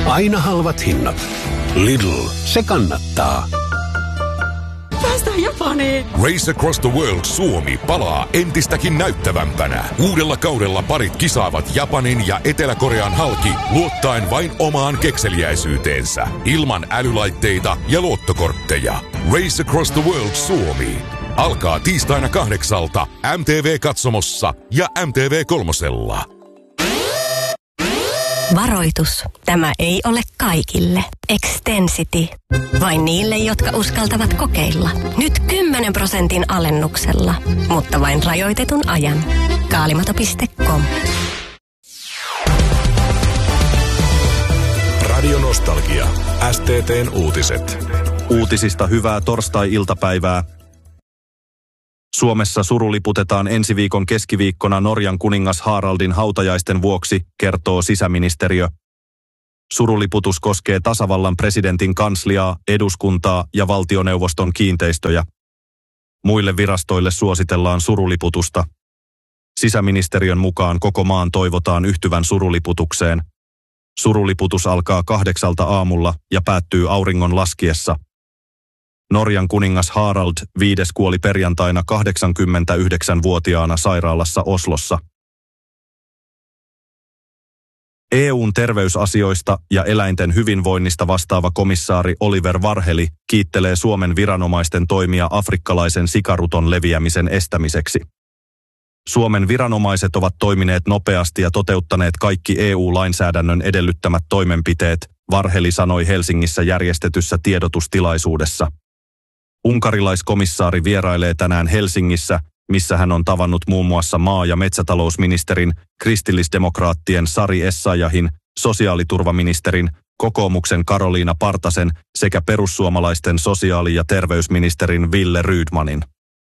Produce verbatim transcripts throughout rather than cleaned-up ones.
Aina halvat hinnat. Lidl, se kannattaa. Päästään Japaniin. Race Across the World Suomi palaa entistäkin näyttävämpänä. Uudella kaudella parit kisaavat Japanin ja Etelä-Korean halki luottaen vain omaan kekseliäisyyteensä. Ilman älylaitteita ja luottokortteja. Race Across the World Suomi alkaa tiistaina kahdeksalta M T V-katsomossa ja M T V kolmosella. Varoitus. Tämä ei ole kaikille. Extensity. Vain niille, jotka uskaltavat kokeilla. Nyt kymmenen prosentin alennuksella. Mutta vain rajoitetun ajan. Kaalimato piste com. Radio Nostalgia. S T T:n uutiset. Uutisista hyvää torstai-iltapäivää. Suomessa suruliputetaan ensi viikon keskiviikkona Norjan kuningas Haraldin hautajaisten vuoksi, kertoo sisäministeriö. Suruliputus koskee tasavallan presidentin kansliaa, eduskuntaa ja valtioneuvoston kiinteistöjä. Muille virastoille suositellaan suruliputusta. Sisäministeriön mukaan koko maan toivotaan yhtyvän suruliputukseen. Suruliputus alkaa kahdeksalta aamulla ja päättyy auringon laskiessa. Norjan kuningas Harald viides kuoli perjantaina kahdeksankymmentäyhdeksänvuotiaana sairaalassa Oslossa. E U:n terveysasioista ja eläinten hyvinvoinnista vastaava komissaari Oliver Varheli kiittelee Suomen viranomaisten toimia afrikkalaisen sikaruton leviämisen estämiseksi. Suomen viranomaiset ovat toimineet nopeasti ja toteuttaneet kaikki E U-lainsäädännön edellyttämät toimenpiteet, Varheli sanoi Helsingissä järjestetyssä tiedotustilaisuudessa. Unkarilaiskomissaari vierailee tänään Helsingissä, missä hän on tavannut muun muassa maa- ja metsätalousministerin, kristillisdemokraattien Sari Essayahin, sosiaaliturvaministerin, kokoomuksen Karoliina Partasen sekä perussuomalaisten sosiaali- ja terveysministerin Ville Rydmanin.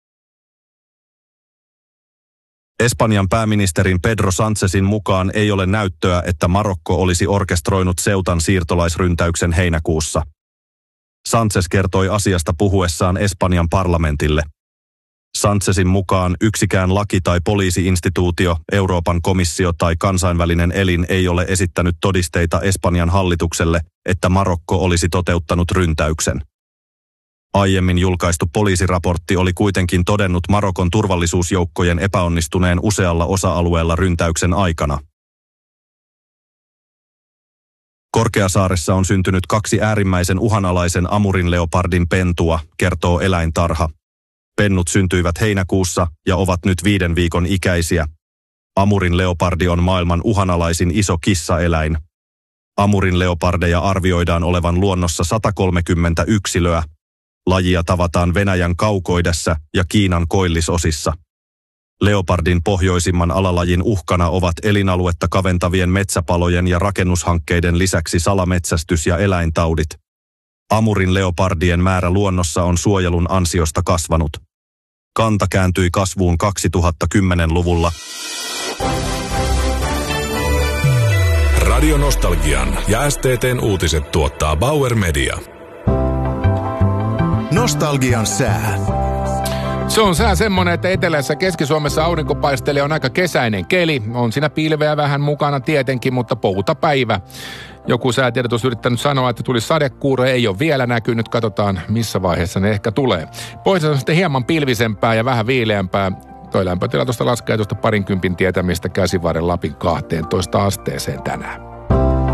Espanjan pääministerin Pedro Sánchezin mukaan ei ole näyttöä, että Marokko olisi orkestroinut Ceutan siirtolaisryntäyksen heinäkuussa. Sánchez kertoi asiasta puhuessaan Espanjan parlamentille. Sánchezin mukaan yksikään laki- tai poliisi-instituutio, Euroopan komissio tai kansainvälinen elin ei ole esittänyt todisteita Espanjan hallitukselle, että Marokko olisi toteuttanut ryntäyksen. Aiemmin julkaistu poliisiraportti oli kuitenkin todennut Marokon turvallisuusjoukkojen epäonnistuneen usealla osa-alueella ryntäyksen aikana. Korkeasaaressa on syntynyt kaksi äärimmäisen uhanalaisen amurinleopardin pentua, kertoo eläintarha. Pennut syntyivät heinäkuussa ja ovat nyt viiden viikon ikäisiä. Amurinleopardi on maailman uhanalaisin iso kissaeläin. Amurinleopardeja arvioidaan olevan luonnossa sata kolmekymmentä yksilöä. Lajia tavataan Venäjän kaukoidässä ja Kiinan koillisosissa. Leopardin pohjoisimman alalajin uhkana ovat elinaluetta kaventavien metsäpalojen ja rakennushankkeiden lisäksi salametsästys ja eläintaudit. Amurin leopardien määrä luonnossa on suojelun ansiosta kasvanut. Kanta kääntyi kasvuun kaksituhattakymmenluvulla. Radio Nostalgian ja S T T:n uutiset tuottaa Bauer Media. Nostalgian sää. Se on sää semmoinen, että etelässä Keski-Suomessa aurinko paistelee, on aika kesäinen keli. On siinä pilveä vähän mukana tietenkin, mutta poutapäivä. Joku säätiedotus yrittänyt sanoa, että tuli sadekuuro, ei ole vielä näkynyt. Katsotaan, missä vaiheessa ne ehkä tulee. Pohjoisessa on sitten hieman pilvisempää ja vähän viileämpää. Toi lämpötila tuosta laskee tuosta parinkympin tietämistä Käsivarren Lapin kahteentoista asteeseen tänään.